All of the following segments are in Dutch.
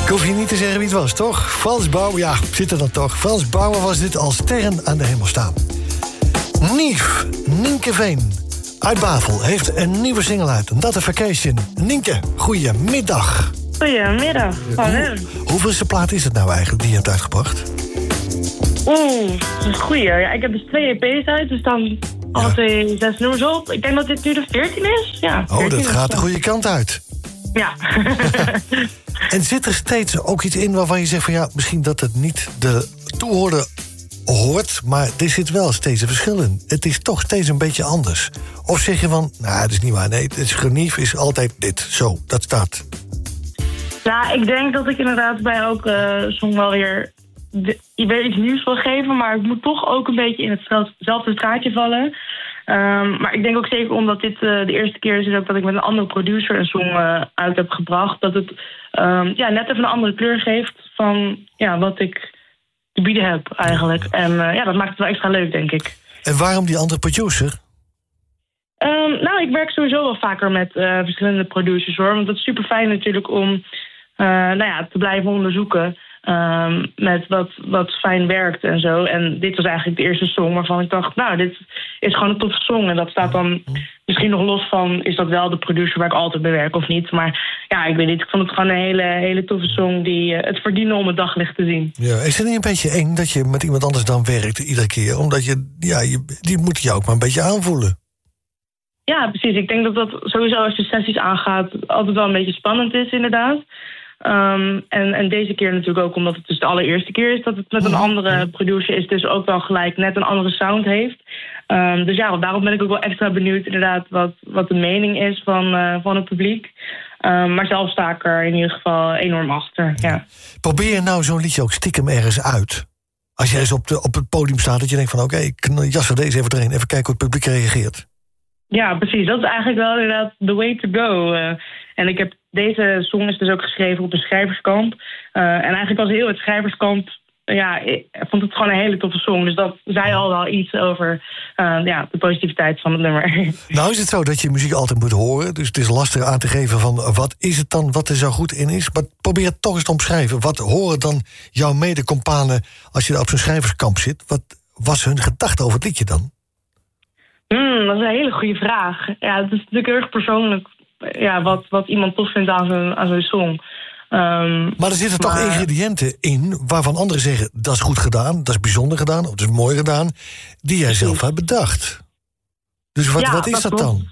Ik hoef je niet te zeggen wie het was, toch? Frans Bauer, ja, zit er dan toch. Frans Bauer was dit als sterren aan de hemel staan. Nienke Veen uit Bavel heeft een nieuwe single uit. En dat is Vacation. Nienke, goedemiddag. Goedemiddag. Hoeveelste plaat is het nou eigenlijk die je hebt uitgebracht? Dat is een goeie. Ja, ik heb dus 2 EP's uit, dus dan al 6 nummers op. Ik denk dat dit nu de 14 is. Ja, 14 dat gaat de goede kant uit. Ja. En zit er steeds ook iets in waarvan je zegt van ja, misschien dat het niet de toehoorder hoort, maar er zit wel steeds een verschil in. Het is toch steeds een beetje anders. Of zeg je van, nou, dat is niet waar. Nee, het is genief is altijd dit. Zo, dat staat. Ja, ik denk dat ik inderdaad bij elke song wel weer iets nieuws wil geven, maar ik moet toch ook een beetje in hetzelfde straatje vallen. Maar ik denk ook zeker omdat dit de eerste keer is ook dat ik met een andere producer een song uit heb gebracht, dat het net even een andere kleur geeft van wat ik te bieden heb eigenlijk. En dat maakt het wel extra leuk, denk ik. En waarom die andere producer? Ik werk sowieso wel vaker met verschillende producers, hoor. Want het is super fijn natuurlijk om te blijven onderzoeken met wat fijn werkt en zo. En dit was eigenlijk de eerste song waarvan ik dacht, nou, dit is gewoon een toffe song. En dat staat dan misschien nog los van, is dat wel de producer waar ik altijd bij werk of niet. Maar ja, ik weet niet, ik vond het gewoon een hele toffe song die het verdiende om het daglicht te zien. Ja, is het niet een beetje eng dat je met iemand anders dan werkt iedere keer? Omdat die moet jou ook maar een beetje aanvoelen. Ja, precies. Ik denk dat dat sowieso als je sessies aangaat altijd wel een beetje spannend is, inderdaad. En deze keer natuurlijk ook omdat het dus de allereerste keer is dat het met een andere producer is, dus ook wel gelijk net een andere sound heeft. Dus ja, daarom ben ik ook wel extra benieuwd inderdaad wat de mening is van het publiek. Maar zelf sta ik er in ieder geval enorm achter. Ja. Probeer je nou zo'n liedje ook stiekem ergens uit? Als jij eens op het podium staat dat je denkt van oké, ik jas er deze even erin, even kijken hoe het publiek reageert. Ja, precies. Dat is eigenlijk wel inderdaad the way to go. En ik heb deze song is dus ook geschreven op een schrijverskamp. En eigenlijk was heel het schrijverskamp, ik vond het gewoon een hele toffe song. Dus dat zei al wel iets over de positiviteit van het nummer. Nou is het zo dat je muziek altijd moet horen. Dus het is lastig aan te geven van wat is het dan, wat er zo goed in is. Maar probeer het toch eens te omschrijven. Wat horen dan jouw mede-companen als je daar op zo'n schrijverskamp zit? Wat was hun gedachte over het liedje dan? Dat is een hele goede vraag. Ja, het is natuurlijk heel erg persoonlijk wat iemand tof vindt aan zo'n song. Maar er zitten toch ingrediënten in waarvan anderen zeggen, dat is goed gedaan, dat is bijzonder gedaan, of dat is mooi gedaan, die jij zelf hebt bedacht. Dus wat is dat dan?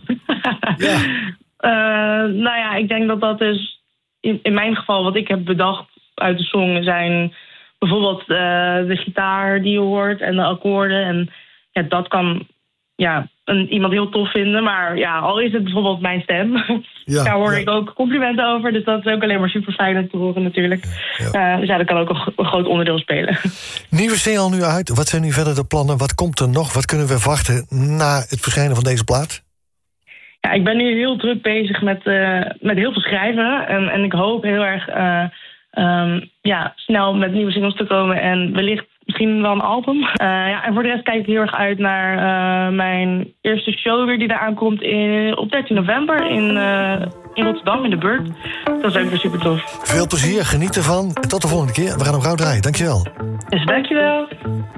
Ik denk dat is in mijn geval wat ik heb bedacht uit de song zijn bijvoorbeeld de gitaar die je hoort en de akkoorden. En dat kan iemand heel tof vinden, maar al is het bijvoorbeeld mijn stem, daar hoor ik ook complimenten over, dus dat is ook alleen maar super fijn om te horen natuurlijk. Dus dat kan ook een groot onderdeel spelen. Nieuwe single nu uit, wat zijn nu verder de plannen, wat komt er nog, wat kunnen we verwachten na het verschijnen van deze plaat? Ja, ik ben nu heel druk bezig met heel veel schrijven en ik hoop heel erg snel met nieuwe singles te komen en wellicht misschien wel een album. En voor de rest kijk ik heel erg uit naar mijn eerste show weer die daar aankomt op 13 november in Rotterdam, in de Burg. Dat is ook weer super tof. Veel plezier, geniet ervan en tot de volgende keer. We gaan hem gauw draaien. Dankjewel. Dus dankjewel.